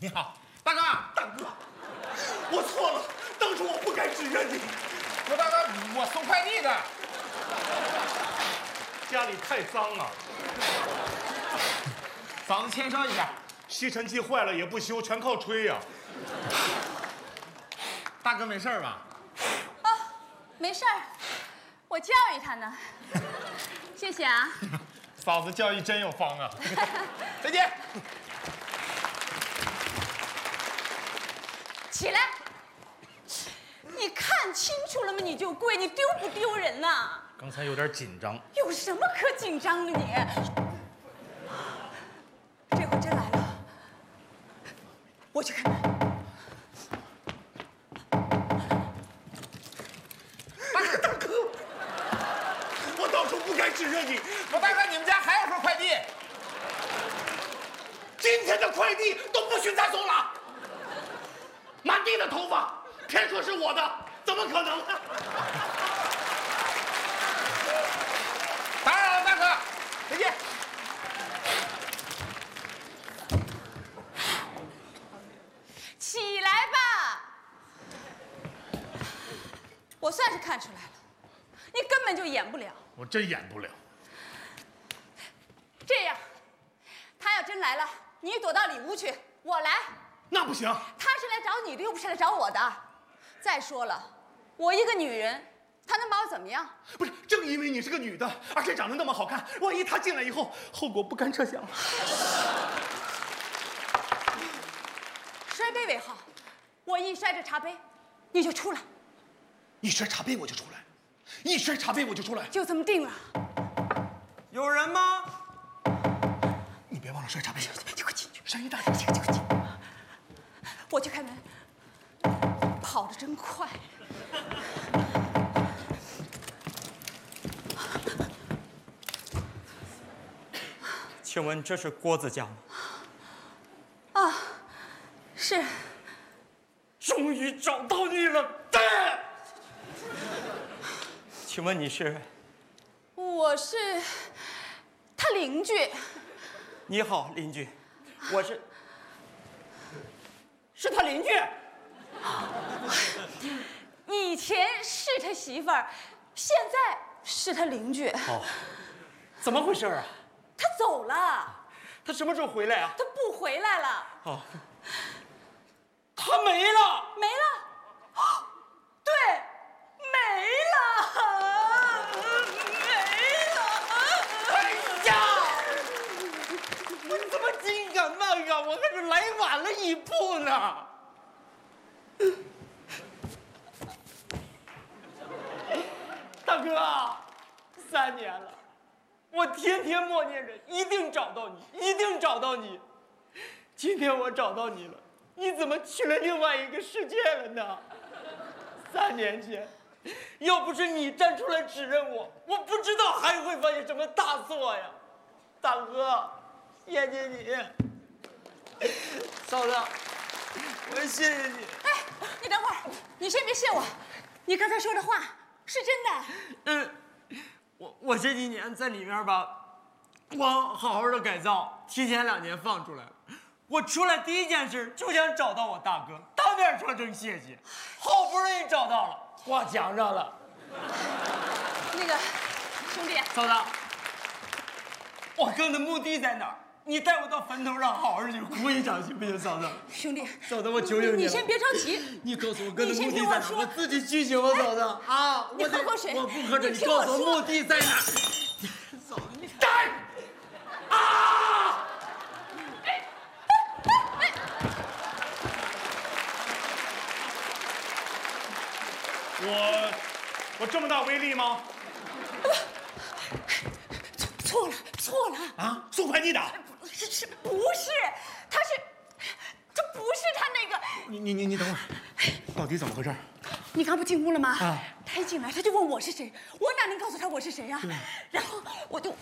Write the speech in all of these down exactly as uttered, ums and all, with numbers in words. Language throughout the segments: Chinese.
你好，大哥， 大哥，我错了，当初我不该指认你。 我大哥，我送快递的， 家里太脏了， 嫂子签收一下。 吸尘器坏了也不修，全靠吹呀、啊。 大哥没事吧？ 啊，没事儿，我教育他呢。谢谢啊。 嫂子教育真有方啊！再见。 起来！你看清楚了吗？你就跪，你丢不丢人呐？ 刚才有点紧张。 有什么可紧张的你？这回真来了，我去开门。 大哥，大哥，我当初不该指认你。 我大哥，你们家还有份快递？ 今天的快递都不许再送了。满地的头发，偏说是我的，怎么可能呢？ 打扰了，大哥，再见。 起来吧！我算是看出来了，你根本就演不了。 我真演不了。 这样，他要真来了，你躲到里屋去，我来。 那不行， 他是来找你的，又不是来找我的。再说了，我一个女人，他能把我怎么样？ 不是，正因为你是个女的，而且长得那么好看，万一他进来以后，后果不堪设想。 摔杯为号，我一摔这茶杯，你就出来。 一摔茶杯我就出来，一摔茶杯我就出来， 就这么定了。 有人吗？ 你别忘了摔茶杯。 你快进去， 声音大点，你快进去。我去开门，跑得真快。 请问这是郭子家吗？ 啊，是。 终于找到你了，对。请问你是？ 我是他邻居。 你好，邻居，我是。是他邻居。 以前是他媳妇儿，现在是他邻居。 哦，怎么回事啊？ 他走了。 他什么时候回来啊？ 他不回来了。 哦，他没了， 没了。哦，对，没了，没了。 哎呀，你怎么紧赶慢赶？我可是来晚了一步呢。大哥，三年了，我天天默念着，一定找到你，一定找到你。今天我找到你了，你怎么去了另外一个世界了呢？三年前，要不是你站出来指认我，我不知道还会发生什么大错呀。大哥，谢谢你。嫂子，我谢谢你。 哎，你等会儿，你先别谢我，你刚才说的话是真的。 嗯，我我这几年在里面吧，我好好的改造，提前两年放出来了。我出来第一件事就想找到我大哥，当面说声谢谢。好不容易找到了，挂墙上了。 那个兄弟， 嫂子，我跟的墓地在哪儿？你带我到坟头上好好去哭一场，行不行，嫂子？ 兄弟， 嫂子，我求求你了， 你先别着急。 你告诉我跟的墓地在哪儿， 我, 我自己去行吗，嫂子？啊， 你喝口水。 我不喝水，你告诉我墓地在哪儿？嫂子，你站！啊！ 我我这么大威力吗？ 错了，错了啊！送快递的？ 是是不是？他是，这不是他那个。 你你你你等会儿，到底怎么回事？ 你刚不进屋了吗？ 啊！ 他一进来他就问我是谁，我哪能告诉他我是谁呀？然后我就，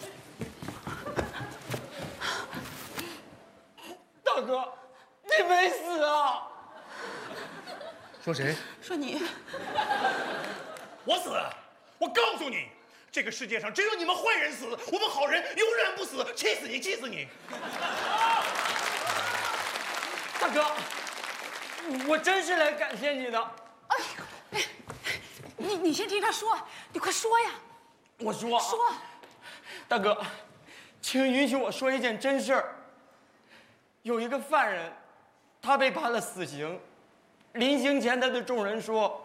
大哥，你没死啊？ 说谁？ 说你。 我死！我告诉你，这个世界上只有你们坏人死，我们好人永远不死！气死你！气死你！ 大哥，我真是来感谢你的。 哎呦，哎，你你先听他说，你快说呀。 我说， 说， 大哥，请允许我说一件真事儿。有一个犯人，他被判了死刑，临刑前他对众人说：“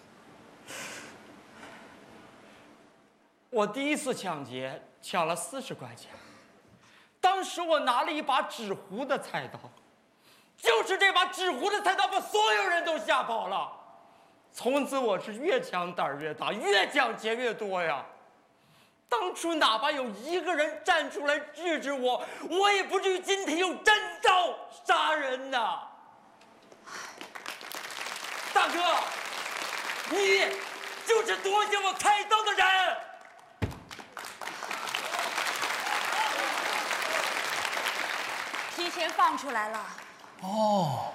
我第一次抢劫抢了四十块钱，当时我拿了一把纸糊的菜刀，就是这把纸糊的菜刀把所有人都吓跑了。从此我是越抢胆儿越大，越抢钱越多呀。当初哪怕有一个人站出来制止我，我也不至于今天用真刀杀人呐。大哥，你就是夺下我菜刀的人。” 提前放出来了。 哦，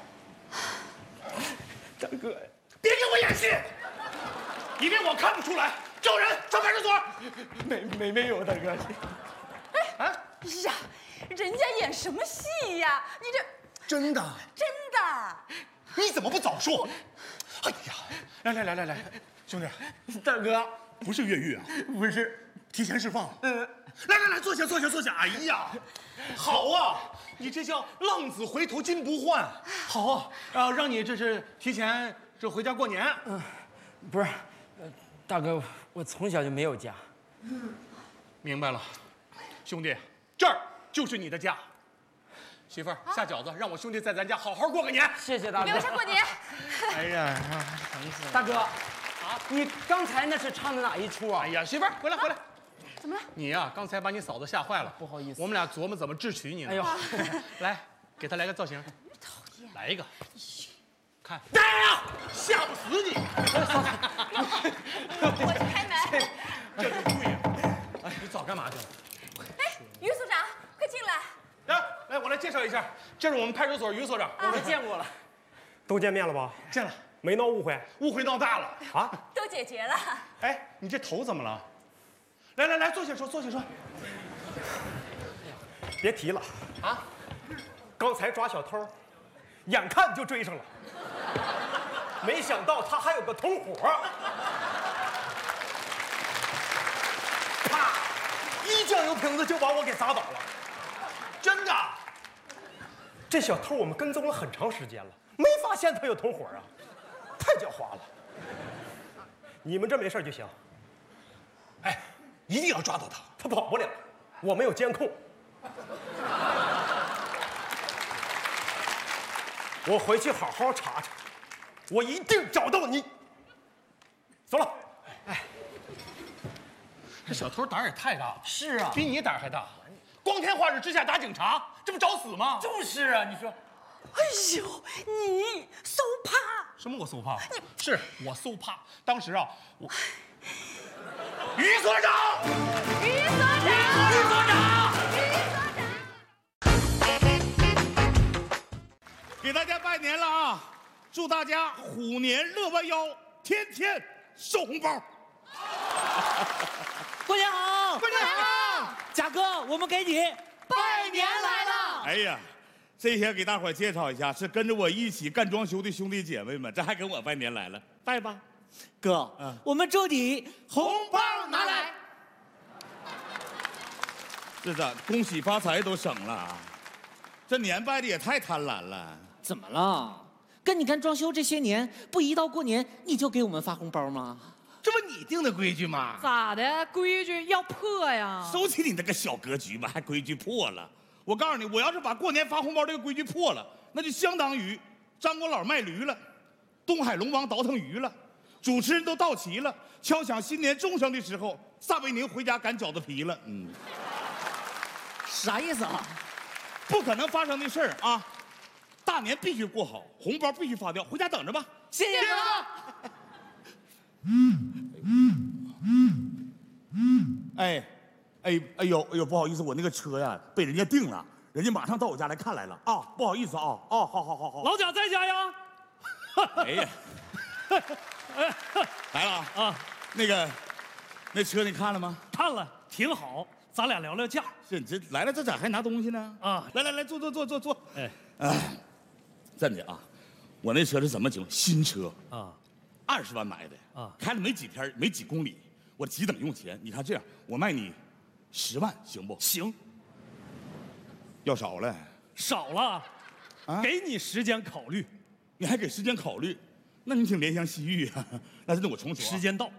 大哥， 别给我演戏，以免我看不出来。叫人上派出所。 没没没有，大哥。 哎，哎呀，人家演什么戏呀？你这真的？ 真的？ 你怎么不早说？哎呀，来来来来来，兄弟， 大哥， 不是越狱啊， 不是， 提前释放。 嗯， 来来来，坐下坐下坐下。哎呀，好啊，你这叫浪子回头金不换。好啊，啊，让你这是提前这回家过年。 嗯，不是，呃，大哥，我从小就没有家。 明白了，兄弟，这儿就是你的家。媳妇儿下饺子，让我兄弟在咱家好好过个年。 谢谢大哥。 留下过年。 哎呀， 大哥，啊，你刚才那是唱的哪一出啊？ 哎呀，媳妇儿回来回来。 怎么了？ 你呀、啊，刚才把你嫂子吓坏了， 不好意思。 我们俩琢磨怎么智取你呢。 哎呦， 来，给她来个造型。 讨厌。 来一个。看。来呀！吓不死你。 我去开门。 这就对呀。哎，你早干嘛去了？ 哎，于所长，快进来。 来，来，我来介绍一下，这是我们派出所于所长， 我们见过了。 都见面了吧？ 见了。 没闹误会？ 误会闹大了啊！ 都解决了。 哎，你这头怎么了？来来来，坐下说，坐下说。 别提了啊！刚才抓小偷，眼看就追上了，没想到他还有个同伙，啪，一酱油瓶子就把我给砸倒了。 真的？ 这小偷我们跟踪了很长时间了，没发现他有同伙啊，太狡猾了。你们这没事就行。 哎，一定要抓到他， 他跑不了，我们有监控。我回去好好查查，我一定找到你。走了。 哎，这小偷胆儿也太大了。 是啊， 比你胆儿还大。光天化日之下打警察，这不找死吗？ 就是啊，你说。 哎呦，你so怕？ 什么我so怕？是我so怕。当时啊，我于所长， 于所长， 于所长，给大家拜年了啊！祝大家虎年乐弯腰，天天收红包。 过年好！ 过年好！ 贾哥，我们给你拜年来了！ 哎呀，这天给大伙介绍一下，是跟着我一起干装修的兄弟姐妹们，这还跟我拜年来了，拜吧。 哥，嗯，我们祝你红包拿来。 这咋恭喜发财都省了？这年拜的也太贪婪了。 怎么了？跟你干装修这些年，不一到过年你就给我们发红包吗？ 这不你定的规矩吗？ 咋的？规矩要破呀！ 收起你那个小格局吧，还规矩破了。我告诉你，我要是把过年发红包这个规矩破了，那就相当于张果老卖驴了，东海龙王倒腾鱼了，主持人都到齐了，敲响新年钟声的时候，撒贝宁回家擀饺子皮了。嗯， 啥意思啊？ 不可能发生的事儿啊！大年必须过好，红包必须发掉，回家等着吧。 谢谢哥。 嗯嗯嗯嗯，哎，哎哎呦哎呦，不好意思，我那个车呀被人家订了，人家马上到我家来看来了啊，不好意思啊，哦，好好好好。 老贾在家呀？ 哎呀，来了啊啊！那个，那车你看了吗？ 看了，挺好，咱俩聊聊价。 是你这来了，这咋还拿东西呢？啊，来来来，坐坐坐坐坐。哎，哎， 真的啊，我那车是怎么情况？新车啊， 二十万买的啊， 开了没几天，没几公里，我急等用钱。你看这样，我卖你十万，行不？ 行， 要少了， 少了， 啊给你时间考虑。 你还给时间考虑，那你挺怜香惜玉啊。但是那我重说、啊， 时间到，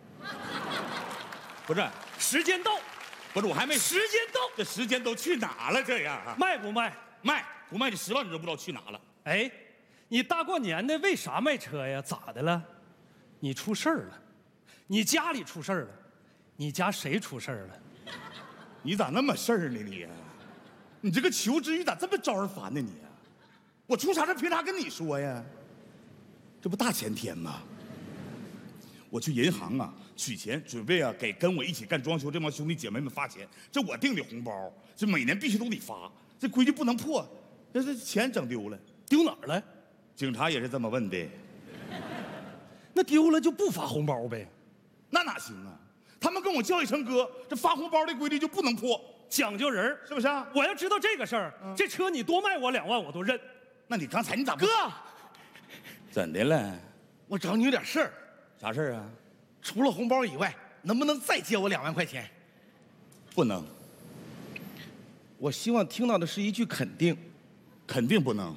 不是时间到， 不是我还没时间到， 这时间都去哪了？这样卖不卖？ 卖不卖？这十万你都不知道去哪了。 哎，你大过年的为啥卖车呀？咋的了？你出事儿了，你家里出事儿了，你家谁出事儿了？ 你咋那么事儿呢你？你这个求知欲咋这么招人烦呢你？我出啥事凭啥跟你说呀？这不大前天吗？我去银行啊取钱，准备啊给跟我一起干装修这帮兄弟姐妹们发钱。这我定的红包，这每年必须都得发，这规矩不能破。这这钱整丢了， 丢哪儿了？ 警察也是这么问的。 那丢了就不发红包呗？ 那哪行啊？他们跟我叫一声哥，这发红包的规矩就不能破， 讲究人是不是啊？ 我要知道这个事儿，嗯、这车你多卖我两万我都认。 那你刚才你咋不？ 哥， 怎的了？ 我找你有点事儿。 啥事儿啊？ 除了红包以外，能不能再借我两万块钱？ 不能。 我希望听到的是一句肯定。 肯定不能。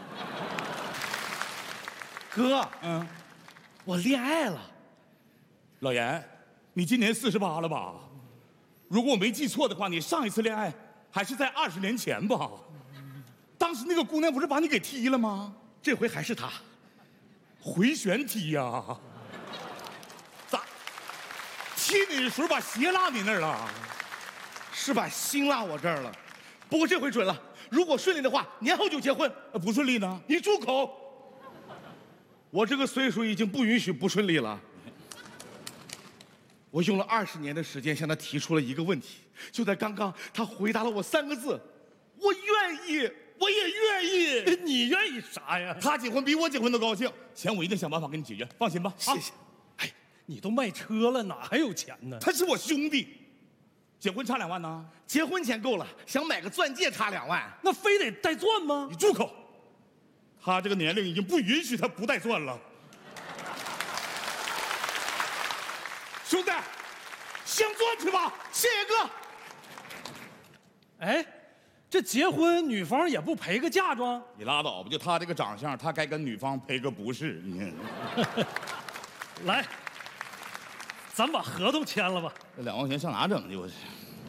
哥， 嗯， 我恋爱了。 老严，你今年四十八了吧？如果我没记错的话，你上一次恋爱还是在二十年前吧？当时那个姑娘不是把你给踢了吗？ 这回还是她， 回旋踢呀、啊！咋？踢你的时候把鞋落你那儿了？ 是把心落我这儿了。不过这回准了，如果顺利的话，年后就结婚。 呃，不顺利呢？ 你住口！我这个岁数已经不允许不顺利了。我用了二十年的时间向他提出了一个问题，就在刚刚，他回答了我三个字：我愿意。我也愿意。 你愿意啥呀？ 他结婚比我结婚都高兴，钱我一定想办法给你解决，放心吧。 谢谢。 哎，你都卖车了，哪还有钱呢？ 他是我兄弟，结婚差两万呢？ 结婚钱够了，想买个钻戒差两万， 那非得带钻吗？ 你住口！他这个年龄已经不允许他不带钻了。兄弟，镶钻去吧。 谢谢哥。 哎。这结婚女方也不陪个嫁妆？ 你拉倒吧，就他这个长相，他该跟女方赔个不是。你来，咱把合同签了吧。 这两万块钱上哪整去？我是。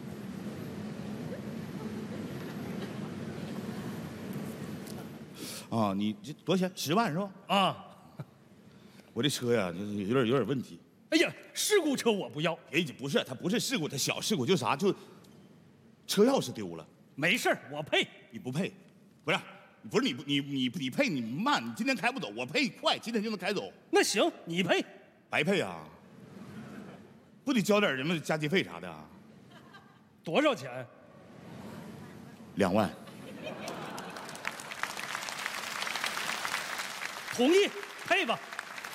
啊，你这多少钱？十万是吧？ 啊， 我这车呀，就是有点有点问题。 哎呀，事故车我不要。 哎，不是，它不是事故，它小事故，就啥就车钥匙丢了。 没事我配。 你不配，不是，不是你不你你你配你慢，你今天开不走，我配快，今天就能开走。 那行，你配。 白配啊？不得交点什么加急费啥的啊？ 多少钱？ 两万。 同意，配吧。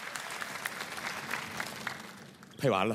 配完了。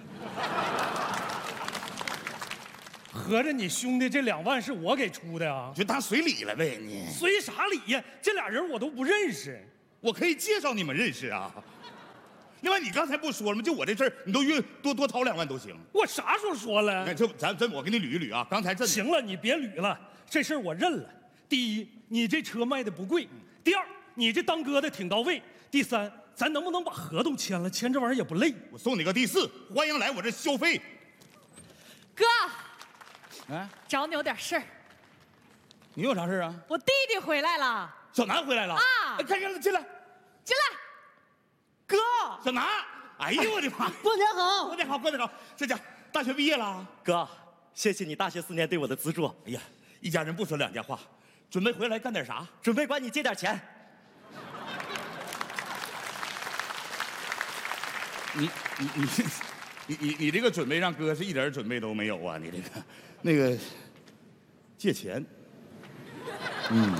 合着你兄弟这两万是我给出的啊？ 就当随礼了呗，你随啥礼呀？这俩人我都不认识， 我可以介绍你们认识啊。另外，你刚才不说了吗？就我这事儿，你都约多多掏两万都行。 我啥时候说了？ 那这咱咱我给你捋一捋啊。刚才这行了，你别捋了，这事儿我认了。第一，你这车卖的不贵；第二，你这当哥的挺到位；第三，咱能不能把合同签了？签这玩意儿也不累。 我送你个第四，欢迎来我这消费。 哥。 哎， 找你有点事儿。 你有啥事啊？ 我弟弟回来了。 小南回来了啊！ 哎，看看进来， 进来。 哥， 小南，哎呦我的妈！ 过年好， 过年好，过年好。这家大学毕业了。 哥，谢谢你大学四年对我的资助。 哎呀，一家人不说两家话，准备回来干点啥？ 准备管你借点钱。 你你你。你你你这个准备让哥是一点准备都没有啊！你这个，那个，借钱，嗯，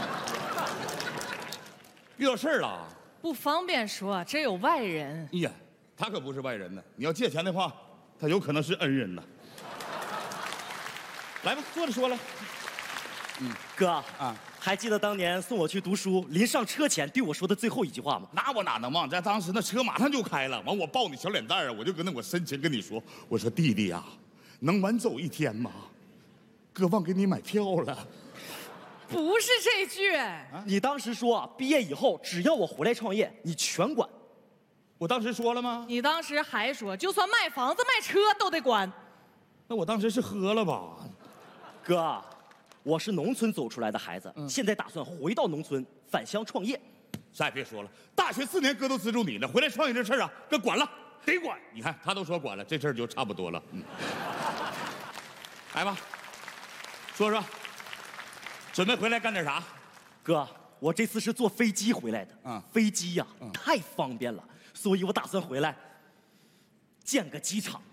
遇到事儿了， 不方便说，这有外人。 哎呀，他可不是外人呢。你要借钱的话，他有可能是恩人呢。来吧，坐着说来。 嗯，哥啊， 还记得当年送我去读书，临上车前对我说的最后一句话吗？ 那我哪能忘？在当时那车马上就开了，完我抱你小脸蛋儿，我就跟那我深情跟你说，我说弟弟呀、啊，能晚走一天吗？哥忘给你买票了。 不是这句， 你当时说毕业以后只要我回来创业，你全管。 我当时说了吗？ 你当时还说，就算卖房子卖车都得管。 那我当时是喝了吧？ 哥，我是农村走出来的孩子，嗯、现在打算回到农村返乡创业。 啥也别说了，大学四年哥都资助你了，回来创业这事儿啊，哥管了，得管。你看他都说管了，这事儿就差不多了。嗯，来吧，说说，准备回来干点啥？ 哥，我这次是坐飞机回来的。 嗯， 飞机呀、啊嗯、 太方便了，所以我打算回来建个机场。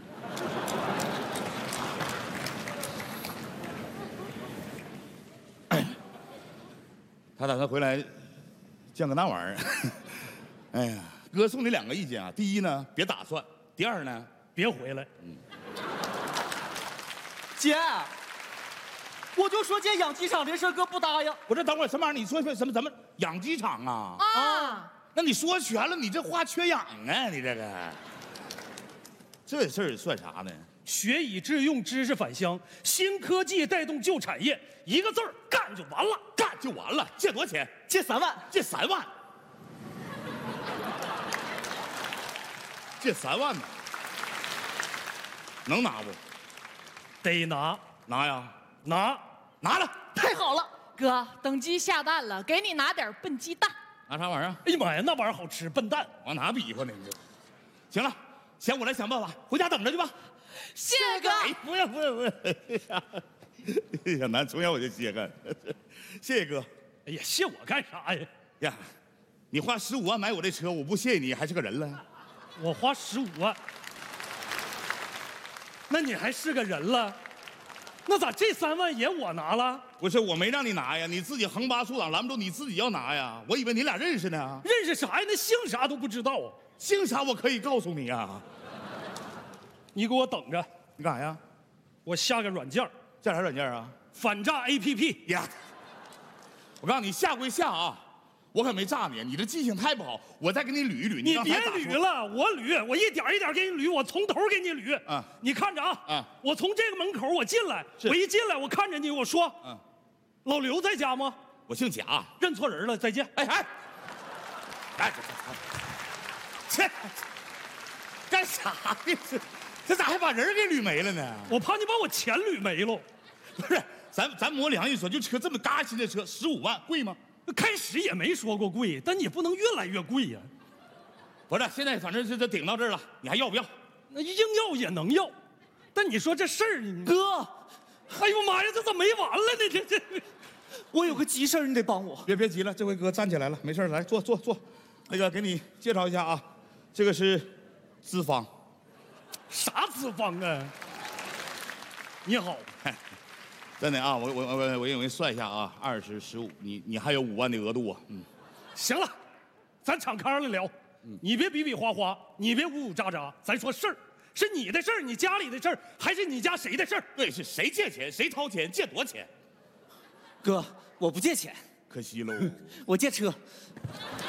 他打算回来建个那玩意儿。哎呀，哥送你两个意见啊，第一呢，别打算；第二呢， 别回来。 嗯。姐，我就说建养鸡场这事，哥不答应。 我这等会儿什么玩意儿？你说什么？怎么养鸡场啊？ 啊， 那你说全了，你这话缺氧啊！你这个，这事儿算啥呢？ 学以致用，知识返乡，新科技带动旧产业，一个字儿干就完了， 干就完了。借多少钱？ 借三万， 借三万，借三万呢？能拿不？ 得拿， 拿呀， 拿， 拿了， 太好了。 哥，等鸡下蛋了，给你拿点笨鸡蛋。 拿啥玩意儿？ 哎呀妈呀，那玩意儿好吃，笨蛋， 往哪比划呢？你这，行了，钱我来想办法，回家等着去吧。 谢谢哥。 哎，不用不用不用，小南从小我就稀罕，谢谢哥。 哎呀，谢我干啥呀？ 呀，你花十五万买我这车，我不谢谢你还是个人了。 我花十五万，那你还是个人了？那咋这三万也我拿了？ 不是，我没让你拿呀，你自己横八竖挡拦不住，你自己要拿呀。我以为你俩认识呢。 认识啥呀？那姓啥都不知道啊。 姓啥我可以告诉你呀。 你给我等着， 你干啥呀？ 我下个软件。 下啥软件啊？ 反诈 A P P 呀！我告诉你，下归下啊，我可没诈你，你这记性太不好。我再给你捋一捋。 你别捋了，我捋，我一点一点给你捋，我从头给你捋。 啊， 你看着啊， 啊， 我从这个门口我进来，我一进来我看着你，我说， 嗯， 老刘在家吗？ 我姓贾， 认错人了，再见。 哎哎，哎，这这干啥呢？这这咋还把人给捋没了呢？ 我怕你把我钱捋没了。 不是，咱咱摸良心说，就车这么嘎新的车，十五万贵吗？ 开始也没说过贵，但你不能越来越贵呀。 不是，现在反正是这顶到这儿了，你还要不要？ 那硬要也能要，但你说这事儿， 哥， 哎呦妈呀，这咋没完了呢？这这， 我有个急事儿，你得帮我。 别别急了，这回哥站起来了，没事来坐坐坐。那个给你介绍一下啊，这个是资方。 啥资方啊？你好， 真的啊，我我我我我我算一下啊，二十十五，你你还有五万的额度啊，嗯， 行了，咱敞开了聊，嗯、你别比比划划，你别呜呜喳喳，咱说事儿，是你的事儿，你家里的事儿，还是你家谁的事儿？ 对，是谁借钱，谁掏钱，借多少钱？ 哥，我不借钱， 可惜喽， 我借车。